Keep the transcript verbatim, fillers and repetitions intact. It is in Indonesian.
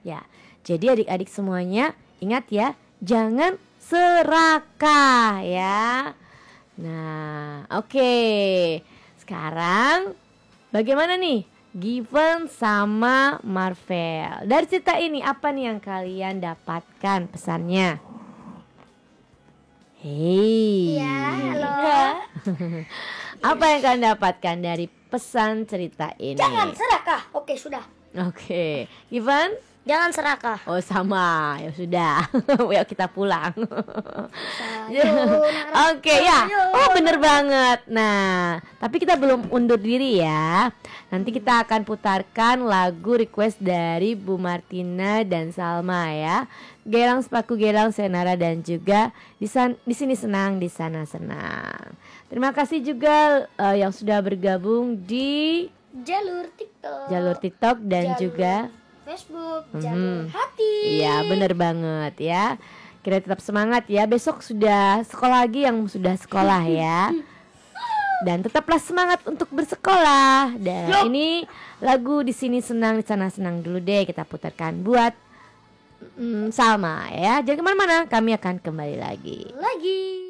Ya, jadi adik-adik semuanya ingat ya, jangan serakah ya. Nah, oke. Okay. Sekarang bagaimana nih Given sama Marvel? Dari cerita ini apa nih yang kalian dapatkan pesannya? Hei. Ya, halo. Apa yang kalian dapatkan dari pesan cerita ini? Jangan serakah. Oke, sudah. Oke, Given? Jangan serakah. Oh sama, ya sudah. Yuk kita pulang. Sayonara. Oke ya. Sayonara. Oh bener banget. Nah, tapi kita belum undur diri ya. Nanti kita akan putarkan lagu request dari Bu Martina dan Salma ya. Gelang sepaku gelang Senara dan juga di, san- di sini senang, di sana senang. Terima kasih juga uh, yang sudah bergabung di jalur TikTok. jalur TikTok dan Jalur juga Facebook, Mhm. jalur hati. Iya bener banget ya. Kita tetap semangat ya. Besok sudah sekolah lagi yang sudah sekolah ya. Dan tetaplah semangat untuk bersekolah. Dan Yup. ini lagu di sini senang, di sana senang dulu deh kita putarkan buat mm, Salma ya. Jangan kemana-mana, kami akan kembali lagi. Lagi.